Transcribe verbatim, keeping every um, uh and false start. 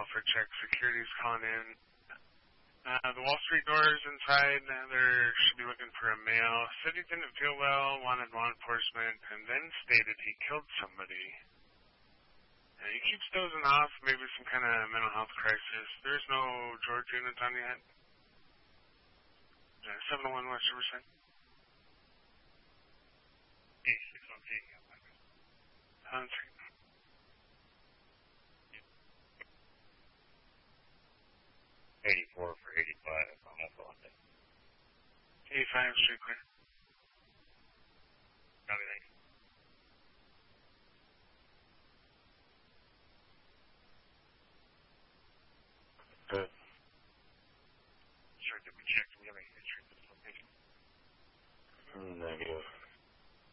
for check. Security's calling in. Uh, the Wall Street doors inside, uh, there should be looking for a male. Said he didn't feel well, wanted law enforcement, and then stated he killed somebody. Uh, he keeps dozing off, maybe some kind of mental health crisis. There's no George unit on yet. Uh, seven oh one West Riverside. eighty-six one P. Sounds right. eighty-four for eighty-five on that phone. eighty-five, street clear. Copy, thank you. Good. Sure, did we check? Do we have any history of this location? Negative.